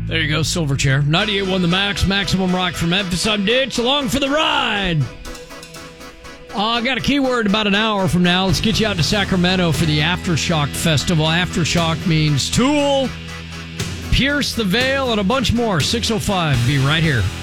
There you go, Silverchair. 98.1 The Max, Maximum Rock from Memphis. I'm Ditch, along for the ride. I got a keyword about an hour from now. Let's get you out to Sacramento for the Aftershock Festival. Aftershock means Tool, Pierce the Veil, and a bunch more. 6:05. Be right here.